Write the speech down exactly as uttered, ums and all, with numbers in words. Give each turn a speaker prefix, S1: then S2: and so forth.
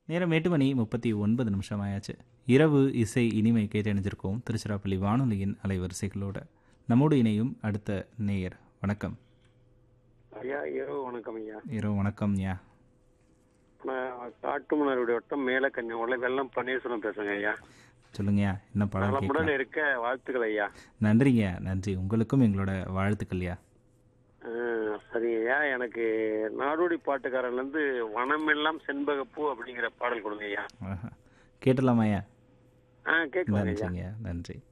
S1: நேரம் எட்டு மணி முப்பத்தி ஒன்பது நிமிஷம் ஆயாச்சு. இரவு இசை இனிமை கேட்டணிஞ்சிருக்கோம் திருச்சிராப்பள்ளி வானொலியின் அலைவரிசைகளோட. நம்மோடு இணையும் அடுத்த நேயர். வணக்கம்.
S2: ஐயா இரவு வணக்கம் ஐயா.
S1: இரவு வணக்கம் யா.
S2: நான் காட்டுமன்னார்குடி வட்டம் மேலக்கன்னியாகுளம் வெள்ளம் பன்னீர்செல்வம் பேசுறேங்க ஐயா.
S1: சொல்லுங்கய்யா, என்ன படம்
S2: நலமுடன்
S1: கேட்கலாம்?
S2: இருக்க வாழ்த்துக்கள் ஐயா.
S1: நன்றிங்க, நன்றி. உங்களுக்கும் எங்களோட வாழ்த்துக்கள்யா.
S2: ஆ, சரிங்க ஐயா. எனக்கு நாடோடி பாட்டுக்காரன்ல இருந்து வனமெல்லாம் செண்பகப்பூ அப்படிங்கிற பாடல் கொடுங்க ஐயா.
S1: ஆஹா. கேட்டலாமாய்யா?
S2: ஆ கேட்கலாங்க ஐயா.
S1: நன்றிங்க, நன்றி.